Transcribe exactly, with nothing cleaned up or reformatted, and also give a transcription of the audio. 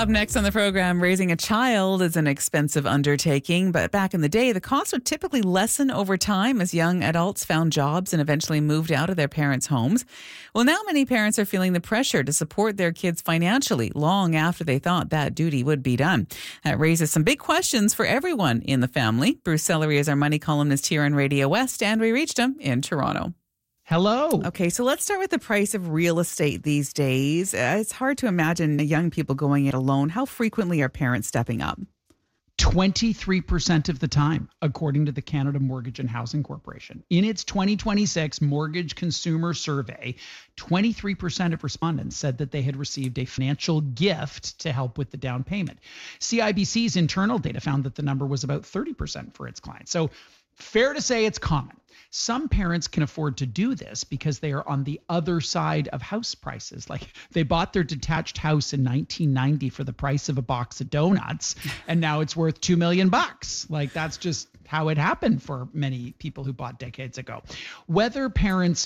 Up next on the program, raising a child is an expensive undertaking, but back in the day, the costs would typically lessen over time as young adults found jobs and eventually moved out of their parents' homes. Well, now many parents are feeling the pressure to support their kids financially long after they thought that duty would be done. That raises some big questions for everyone in the family. Bruce Sellery is our money columnist here on Radio West, and we reached him in Toronto. Hello. Okay, so let's start with the price of real estate these days. Uh, it's hard to imagine young people going it alone. How frequently are parents stepping up? twenty-three percent of the time, according to the Canada Mortgage and Housing Corporation. In its twenty twenty-six Mortgage Consumer Survey, twenty-three percent of respondents said that they had received a financial gift to help with the down payment. C I B C's internal data found that the number was about thirty percent for its clients. So fair to say it's common. Some parents can afford to do this because they are on the other side of house prices. Like they bought their detached house in nineteen ninety for the price of a box of donuts, and now it's worth two million bucks. Like that's just how it happened for many people who bought decades ago. Whether parents